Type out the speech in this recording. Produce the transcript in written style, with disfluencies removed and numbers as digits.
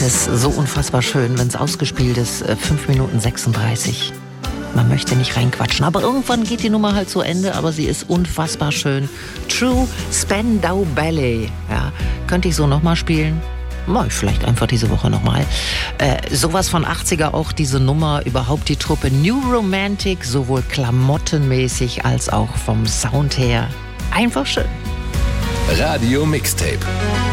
ist so unfassbar schön, wenn es ausgespielt ist, 5 Minuten 36. Man möchte nicht reinquatschen, aber irgendwann geht die Nummer halt zu Ende, aber sie ist unfassbar schön. True Spandau Ballet, ja, könnte ich so nochmal spielen? Mach ich vielleicht einfach diese Woche nochmal. Sowas von 80er auch diese Nummer, überhaupt die Truppe New Romantic, sowohl klamottenmäßig als auch vom Sound her. Einfach schön. Radio Mixtape.